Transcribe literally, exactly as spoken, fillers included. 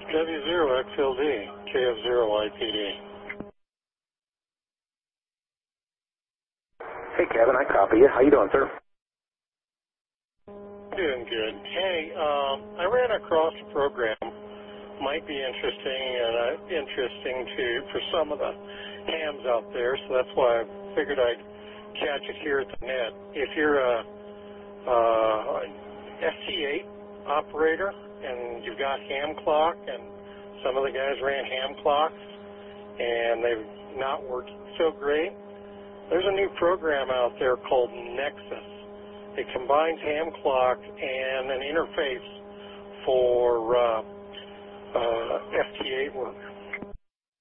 W zero X L D, K F zero Y P D. Hey, Kevin, I copy you. How you doing, sir? Doing good. Hey, um, I ran across a program. Might be interesting and uh, interesting to for some of the hams out there, so that's why I figured I'd catch it here at the net. If you're a, uh, F T eight operator and you've got ham clock, and some of the guys ran ham clocks and they've not worked so great, there's a new program out there called Nexus. It combines ham clock and an interface for uh, uh, F T eight work.